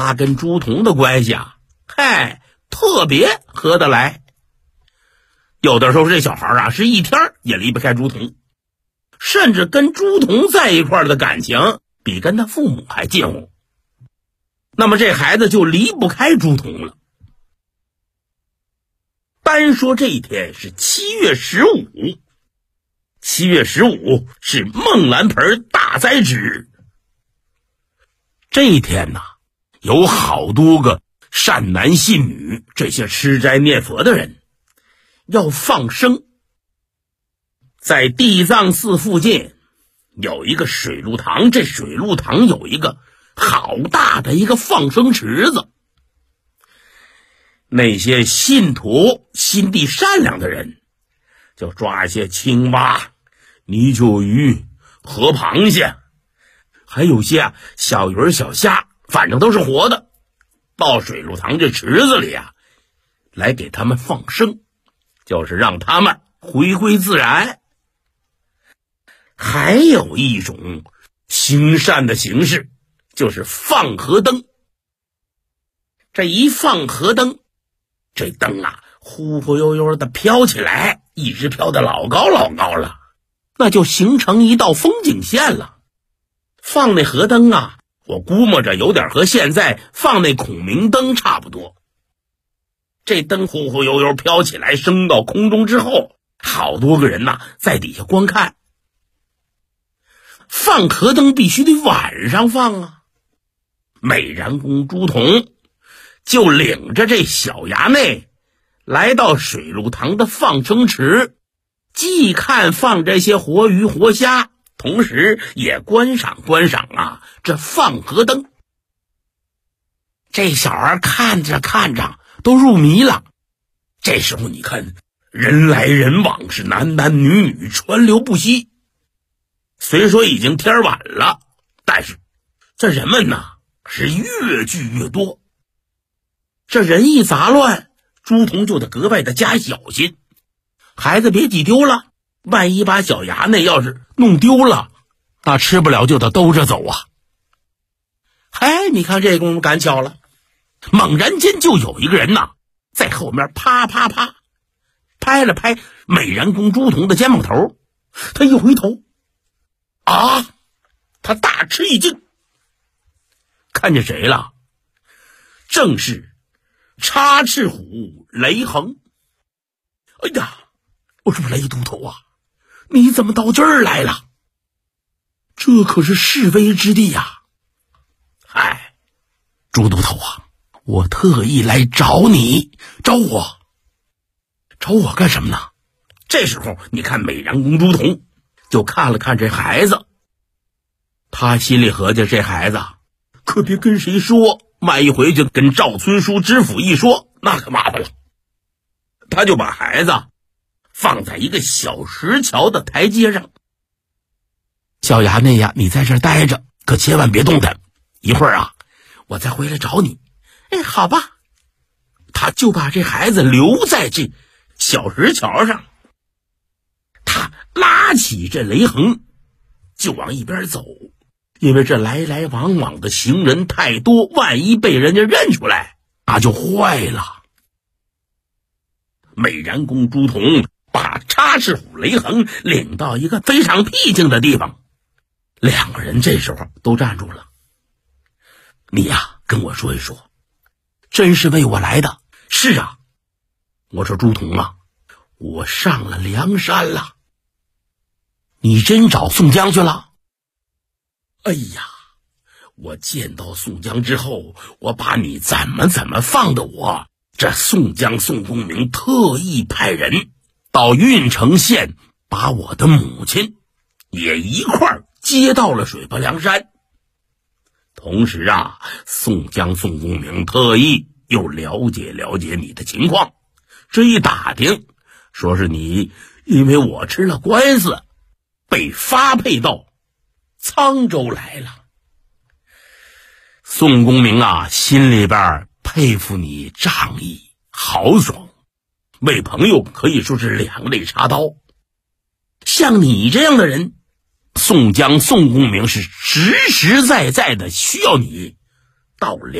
他跟朱仝的关系啊，特别合得来。有的时候这小孩啊是一天也离不开朱仝，甚至跟朱仝在一块的感情比跟他父母还近乎。那么这孩子就离不开朱仝了。单说这一天是7月15，7月15是孟兰盆大灾之日。这一天呐，有好多个善男信女，这些吃斋念佛的人要放生。在地藏寺附近有一个水陆堂，这水陆堂有一个好大的一个放生池子。那些信徒心地善良的人就抓一些青蛙、泥鳅鱼、河螃蟹，还有些小鱼小虾，反正都是活的，到水陆堂这池子里啊，来给他们放生，就是让他们回归自然。还有一种行善的形式，就是放河灯。这一放河灯，这灯啊忽忽悠悠的飘起来，一直飘得老高老高了，那就形成一道风景线了。放那河灯啊，我估摸着有点和现在放那孔明灯差不多。这灯忽忽悠悠飘起来，升到空中之后，好多个人呐在底下观看。放河灯必须得晚上放啊。美髯公朱仝就领着这小衙内来到水陆堂的放生池，既看放这些活鱼活虾，同时也观赏啊这放河灯。这小孩看着看着都入迷了。这时候你看人来人往，是男男女女川流不息。虽说已经天晚了，但是这人们呢是越聚越多。这人一杂乱，朱仝就得格外的加小心，孩子别挤丢了，万一把小衙内要是弄丢了，那吃不了就得兜着走啊。你看这功夫赶巧了，猛然间就有一个人呐在后面啪啪啪拍了拍美髯公朱仝的肩膀头。他一回头啊，他大吃一惊，看见谁了？正是插翅虎雷横。哎呀，我说雷都头啊，你怎么到这儿来了？这可是是非之地呀。朱都头啊，我特意来找你。找我干什么呢？这时候你看美髯公朱仝就看了看这孩子，他心里合计，这孩子可别跟谁说，万一回去跟赵村书知府一说，那可麻烦了。他就把孩子放在一个小石桥的台阶上。小衙内呀，你在这儿待着，可千万别动弹，一会儿啊我再回来找你。好吧。他就把这孩子留在这小石桥上，他拉起这雷横就往一边走，因为这来来往往的行人太多，万一被人家认出来，那就坏了。美髯公朱仝把插翅虎雷横领到一个非常僻静的地方，两个人这时候都站住了。你呀，跟我说一说，真是为我来的？是啊。我说朱仝啊，我上了梁山了。你真找宋江去了？哎呀，我见到宋江之后，我把你怎么放的我，这宋江宋公明特意派人到郓城县，把我的母亲也一块儿接到了水泊梁山。同时啊，宋江宋公明特意又了解你的情况，这一打听，说是你因为我吃了官司，被发配到沧州来了。宋公明啊，心里边佩服你仗义豪爽，为朋友可以说是两肋插刀。像你这样的人，宋江宋公明是实实在在的需要你到